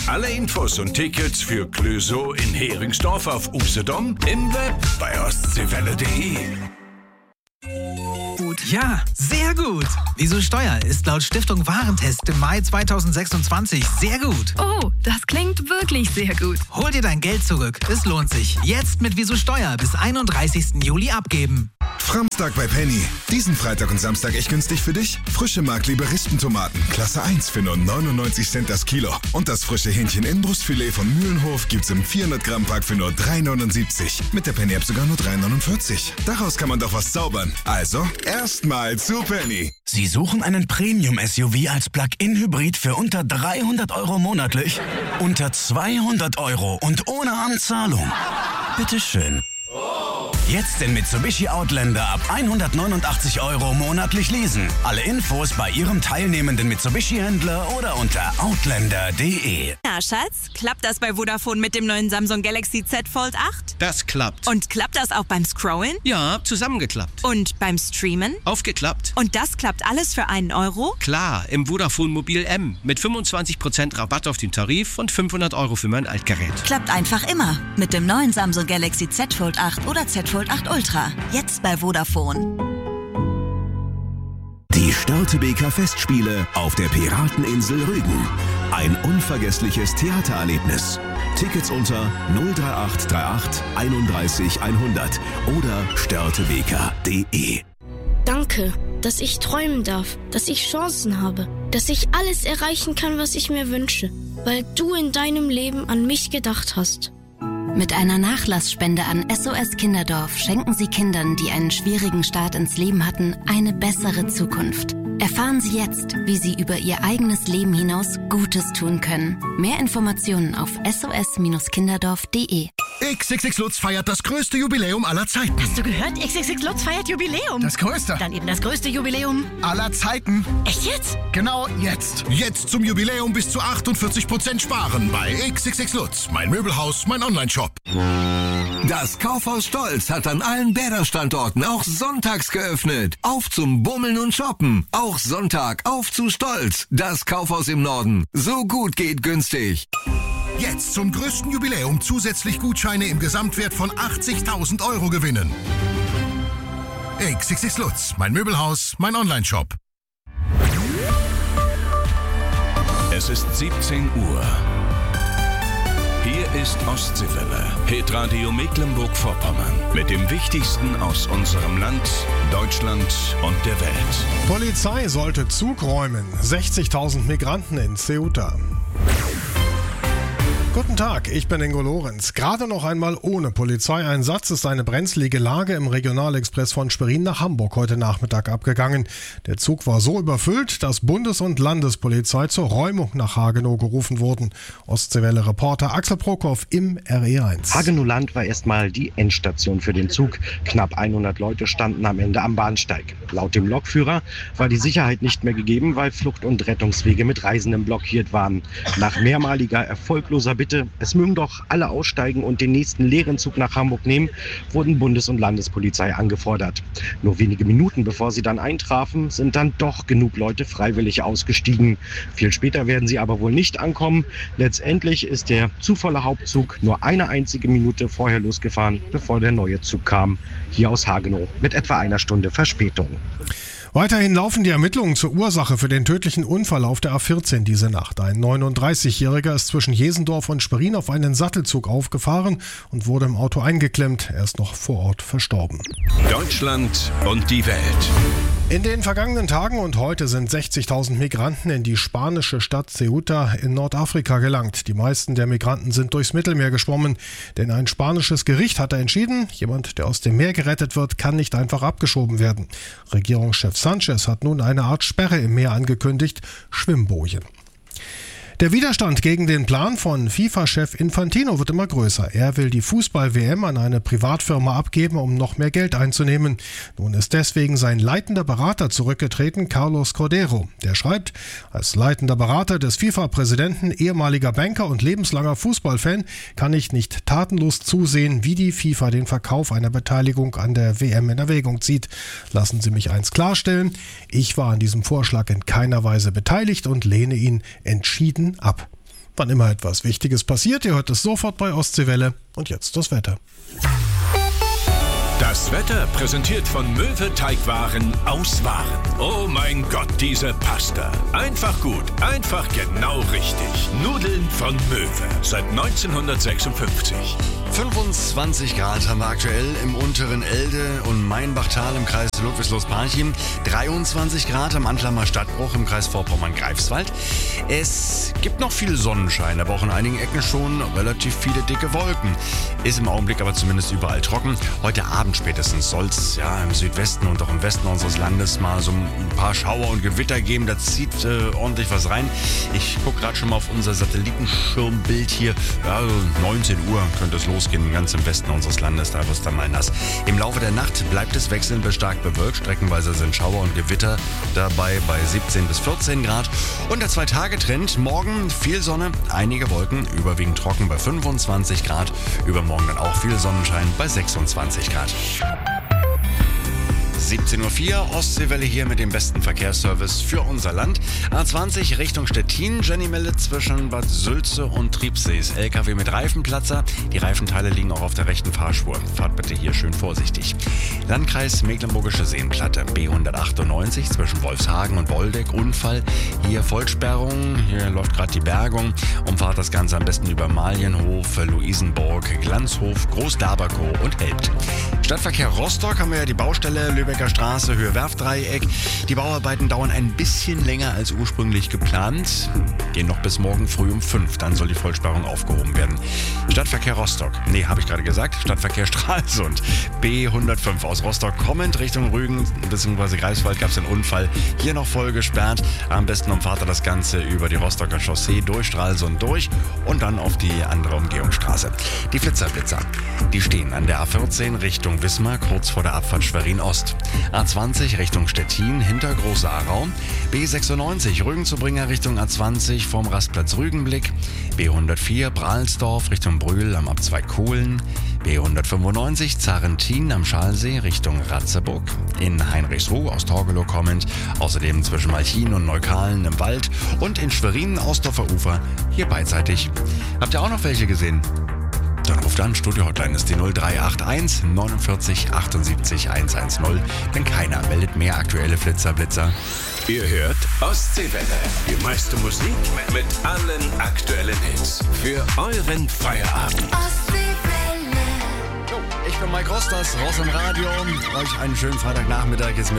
Alle Infos und Tickets für Clouseau in Heringsdorf auf Usedom, im Web bei ostseewelle.de. Gut. Ja, sehr gut. Wieso Steuer ist laut Stiftung Warentest im Mai 2026 sehr gut. Oh, das klingt wirklich sehr gut. Hol dir dein Geld zurück. Es lohnt sich. Jetzt mit Wieso Steuer bis 31. Juli abgeben. Framstag bei Penny. Diesen Freitag und Samstag echt günstig für dich? Frische Mark-Liberistentomaten, Klasse 1 für nur 99 Cent das Kilo. Und das frische Hähnchen-Inbrustfilet von Mühlenhof gibt's im 400-Gramm-Pack für nur 3,79. Mit der Penny-App sogar nur 3,49. Daraus kann man doch was zaubern. Also, erstmal zu Penny. Sie suchen einen Premium-SUV als Plug-in-Hybrid für unter 300 € monatlich? Unter 200 € und ohne Anzahlung? Bitteschön. Jetzt den Mitsubishi Outlander ab 189 € monatlich leasen. Alle Infos bei Ihrem teilnehmenden Mitsubishi-Händler oder unter outlander.de. Na, Schatz, klappt das bei Vodafone mit dem neuen Samsung Galaxy Z Fold 8? Das klappt. Und klappt das auch beim Scrollen? Ja, zusammengeklappt. Und beim Streamen? Aufgeklappt. Und das klappt alles für 1 €? Klar, im Vodafone Mobil M. Mit 25% Rabatt auf den Tarif und 500 € für mein Altgerät. Klappt einfach immer. Mit dem neuen Samsung Galaxy Z Fold 8 oder Z Fold 8 Ultra. Jetzt bei Vodafone. Die Störtebeker Festspiele auf der Pirateninsel Rügen. Ein unvergessliches Theatererlebnis. Tickets unter 03838 31 100 oder störtebeker.de. Danke, dass ich träumen darf, dass ich Chancen habe, dass ich alles erreichen kann, was ich mir wünsche, weil du in deinem Leben an mich gedacht hast. Mit einer Nachlassspende an SOS Kinderdorf schenken Sie Kindern, die einen schwierigen Start ins Leben hatten, eine bessere Zukunft. Erfahren Sie jetzt, wie Sie über Ihr eigenes Leben hinaus Gutes tun können. Mehr Informationen auf sos-kinderdorf.de. XXX Lutz feiert das größte Jubiläum aller Zeiten. Hast du gehört? XXX Lutz feiert Jubiläum. Das größte. Dann eben das größte Jubiläum aller Zeiten. Echt jetzt? Genau jetzt. Jetzt zum Jubiläum bis zu 48% sparen bei XXX Lutz. Mein Möbelhaus, mein Onlineshop. Das Kaufhaus Stolz hat an allen Bäder-Standorten auch sonntags geöffnet. Auf zum Bummeln und Shoppen. Auch Sonntag auf zu Stolz. Das Kaufhaus im Norden. So gut geht günstig. Jetzt zum größten Jubiläum zusätzlich Gutscheine im Gesamtwert von 80.000 € gewinnen. XXX Lutz, mein Möbelhaus, mein Onlineshop. Es ist 17 Uhr. Hier ist Ostseewelle, Hitradio Mecklenburg-Vorpommern. Mit dem Wichtigsten aus unserem Land, Deutschland und der Welt. Polizei sollte Zug räumen. 60.000 Migranten in Ceuta. Guten Tag, ich bin Ingo Lorenz. Gerade noch einmal ohne Polizeieinsatz ist eine brenzlige Lage im Regionalexpress von Schwerin nach Hamburg heute Nachmittag abgegangen. Der Zug war so überfüllt, dass Bundes- und Landespolizei zur Räumung nach Hagenow gerufen wurden. Ostseewelle-Reporter Axel Prokop im RE1. Hagenow-Land war erstmal die Endstation für den Zug. Knapp 100 Leute standen am Ende am Bahnsteig. Laut dem Lokführer war die Sicherheit nicht mehr gegeben, weil Flucht- und Rettungswege mit Reisenden blockiert waren. Nach mehrmaliger erfolgloser Bitte, es mögen doch alle aussteigen und den nächsten leeren Zug nach Hamburg nehmen, wurden Bundes- und Landespolizei angefordert. Nur wenige Minuten bevor sie dann eintrafen, sind dann doch genug Leute freiwillig ausgestiegen. Viel später werden sie aber wohl nicht ankommen. Letztendlich ist der zu volle Hauptzug nur eine einzige Minute vorher losgefahren, bevor der neue Zug kam. Hier aus Hagenow mit etwa einer Stunde Verspätung. Weiterhin laufen die Ermittlungen zur Ursache für den tödlichen Unfall auf der A14 diese Nacht. Ein 39-Jähriger ist zwischen Jesendorf und Schwerin auf einen Sattelzug aufgefahren und wurde im Auto eingeklemmt. Er ist noch vor Ort verstorben. Deutschland und die Welt. In den vergangenen Tagen und heute sind 60.000 Migranten in die spanische Stadt Ceuta in Nordafrika gelangt. Die meisten der Migranten sind durchs Mittelmeer geschwommen, denn ein spanisches Gericht hatte entschieden, jemand, der aus dem Meer gerettet wird, kann nicht einfach abgeschoben werden. Regierungschef Sanchez hat nun eine Art Sperre im Meer angekündigt, Schwimmbojen. Der Widerstand gegen den Plan von FIFA-Chef Infantino wird immer größer. Er will die Fußball-WM an eine Privatfirma abgeben, um noch mehr Geld einzunehmen. Nun ist deswegen sein leitender Berater zurückgetreten, Carlos Cordero. Der schreibt, als leitender Berater des FIFA-Präsidenten, ehemaliger Banker und lebenslanger Fußballfan kann ich nicht tatenlos zusehen, wie die FIFA den Verkauf einer Beteiligung an der WM in Erwägung zieht. Lassen Sie mich eins klarstellen, ich war an diesem Vorschlag in keiner Weise beteiligt und lehne ihn entschieden ab. Wann immer etwas Wichtiges passiert, ihr hört es sofort bei Ostseewelle. Und jetzt das Wetter. Das Wetter präsentiert von Möwe Teigwaren aus Waren. Oh mein Gott, diese Pasta. Einfach gut, einfach genau richtig. Nudeln von Möwe. Seit 1956. 25 Grad haben wir aktuell im unteren Elde und Mainbachtal im Kreis Ludwigslust-Parchim. 23 Grad am Antlammer Stadtbruch im Kreis Vorpommern-Greifswald. Es gibt noch viel Sonnenschein, aber auch in einigen Ecken schon relativ viele dicke Wolken. Ist im Augenblick aber zumindest überall trocken. Heute Abend spätestens soll es im Südwesten und auch im Westen unseres Landes mal so ein paar Schauer und Gewitter geben. Da zieht ordentlich was rein. Ich gucke gerade schon mal auf unser Satellitenschirmbild hier. Ja, 19 Uhr könnte es losgehen, ganz im Westen unseres Landes. Da wird es dann mal nass. Im Laufe der Nacht bleibt es wechselnd bis stark bewölkt. Streckenweise sind Schauer und Gewitter dabei bei 17 bis 14 Grad. Und der 2-Tage-Trend: morgen viel Sonne, einige Wolken, überwiegend trocken bei 25 Grad. Übermorgen dann auch viel Sonnenschein bei 26 Grad. 17.04 Uhr, Ostseewelle hier mit dem besten Verkehrsservice für unser Land. A20 Richtung Stettin. Jenny meldet zwischen Bad Sülze und Triebsees LKW mit Reifenplatzer. Die Reifenteile liegen auch auf der rechten Fahrspur. Fahrt bitte hier schön vorsichtig. Landkreis Mecklenburgische Seenplatte. B198 zwischen Wolfshagen und Woldeck. Unfall. Hier Vollsperrung. Hier läuft gerade die Bergung. Umfahrt das Ganze am besten über Malienhof, Luisenburg, Glanzhof, Großdaberkow und Helpt. Stadtverkehr Rostock haben wir ja die Baustelle Lübecker Straße, Höhe Werftdreieck. Die Bauarbeiten dauern ein bisschen länger als ursprünglich geplant. Gehen noch bis morgen früh um 5. Dann soll die Vollsperrung aufgehoben werden. Stadtverkehr Rostock. Nee, habe ich gerade gesagt. Stadtverkehr Stralsund. B105 aus Rostock kommend Richtung Rügen bzw. Greifswald gab es einen Unfall. Hier noch voll gesperrt. Am besten umfahrt ihr das Ganze über die Rostocker Chaussee durch Stralsund durch und dann auf die andere Umgehungsstraße. Die Flitzer. Die stehen an der A14 Richtung Wismar, kurz vor der Abfahrt Schwerin-Ost. A20 Richtung Stettin, hinter Groß-Aarau. B96 Rügen-Zubringer Richtung A20 vorm Rastplatz Rügenblick. B104 Brahlsdorf Richtung Brühl am Abzweig Kohlen. B195 Zarentin am Schalsee Richtung Ratzeburg. In Heinrichsruh aus Torgelow kommend. Außerdem zwischen Malchin und Neukalen im Wald. Und in Schwerin Ausdorfer Ufer hier beidseitig. Habt ihr auch noch welche gesehen? Dann ruft an, Studio-Hotline ist die 0381 49 78 110, denn keiner meldet mehr aktuelle Blitzer. Ihr hört Ostseewelle, die meiste Musik mit allen aktuellen Hits für euren Feierabend. Ich bin Mike Rosters, raus am Radio. Euch einen schönen Freitagnachmittag jetzt mit